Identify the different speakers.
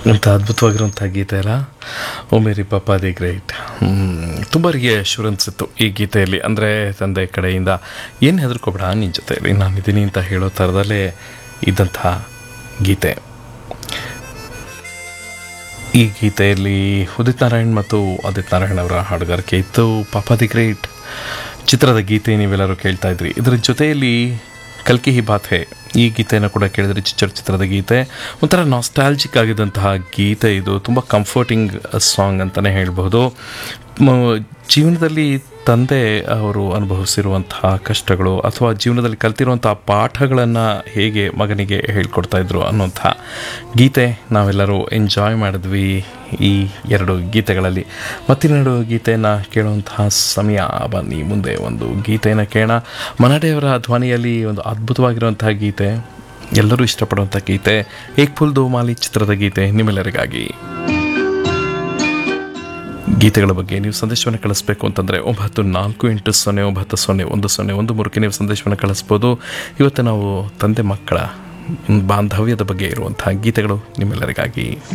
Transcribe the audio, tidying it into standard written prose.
Speaker 1: ಅಂತ ಅದ್ಭುತವಾಗಿರುವಂಥ ಗೀತೆ ಅಲ್ಲ, ಓ ಮೇರಿ ಪಾಪಾ ದಿ ಗ್ರೇಟ್. ತುಂಬ ಶೂರ್ ಅನಿಸಿತ್ತು ಈ ಗೀತೆಯಲ್ಲಿ. ಅಂದರೆ ತಂದೆ ಕಡೆಯಿಂದ ಏನು ಹೆದರ್ಕೋಬೇಡ, ನಿನ್ನ ಜೊತೆಯಲ್ಲಿ ನಾನಿದ್ದೀನಿ ಅಂತ ಹೇಳೋ ಥರದಲ್ಲೇ ಇದ್ದಂಥ ಗೀತೆ. ಈ ಗೀತೆಯಲ್ಲಿ ಉದಿತ್ ನಾರಾಯಣ್ ಮತ್ತು ಆದಿತ್ಯ ನಾರಾಯಣ್ ಅವರ ಹಾಡುಗಾರಿಕೆ ಇತ್ತು. ಪಾಪಾ ದಿ ಗ್ರೇಟ್ ಚಿತ್ರದ ಗೀತೆ ನೀವೆಲ್ಲರೂ ಕೇಳ್ತಾ ಇದ್ರಿ. ಇದರ ಜೊತೆಯಲ್ಲಿ ಕಲ್ಕಿ ಹಿ ಬಾತ್ ಹೇ ಈ ಗೀತೆಯನ್ನು ಕೂಡ ಕೇಳಿದರೆ, ಚಿತ್ರದ ಗೀತೆ ಒಂಥರ ನಾಸ್ಟಾಲ್ಜಿಕ್ ಆಗಿದ್ದಂತಹ ಗೀತೆ. ಇದು ತುಂಬ ಕಂಫರ್ಟಿಂಗ್ ಸಾಂಗ್ ಅಂತಲೇ ಹೇಳ್ಬೋದು. ಜೀವನದಲ್ಲಿ ತಂದೆ ಅವರು ಅನುಭವಿಸಿರುವಂತಹ ಕಷ್ಟಗಳು ಅಥವಾ ಜೀವನದಲ್ಲಿ ಕಲ್ತಿರುವಂತಹ ಪಾಠಗಳನ್ನು ಹೇಗೆ ಮಗನಿಗೆ ಹೇಳ್ಕೊಡ್ತಾ ಇದ್ರು ಅನ್ನೋಂಥ ಗೀತೆ ನಾವೆಲ್ಲರೂ ಎಂಜಾಯ್ ಮಾಡಿದ್ವಿ ಈ ಎರಡು ಗೀತೆಗಳಲ್ಲಿ. ಮತ್ತಿನ್ನೆರಡು ಗೀತೆಯನ್ನು ಕೇಳುವಂತಹ ಸಮಯ. ಬನ್ನಿ ಮುಂದೆ ಒಂದು ಗೀತೆಯನ್ನು ಕೇಳೋಣ. ಮನಾಡೆಯವರ ಧ್ವನಿಯಲ್ಲಿ ಒಂದು ಅದ್ಭುತವಾಗಿರುವಂತಹ ಗೀತೆ, ಎಲ್ಲರೂ ಇಷ್ಟಪಡುವಂಥ ಗೀತೆ, ಏಕ್ ಫುಲ್ ದೋ ಮಾಲಿ ಚಿತ್ರದ ಗೀತೆ ನಿಮ್ಮೆಲ್ಲರಿಗಾಗಿ. ಗೀತೆಗಳ ಬಗ್ಗೆ ನೀವು ಸಂದೇಶವನ್ನು ಕಳಿಸ್ಬೇಕು ಅಂತಂದರೆ 9480901001 ನೀವು ಸಂದೇಶವನ್ನು ಕಳಿಸ್ಬೋದು. ಇವತ್ತು ನಾವು ತಂದೆ ಮಕ್ಕಳ ಬಾಂಧವ್ಯದ ಬಗ್ಗೆ ಇರುವಂಥ ಗೀತೆಗಳು ನಿಮ್ಮೆಲ್ಲರಿಗಾಗಿ.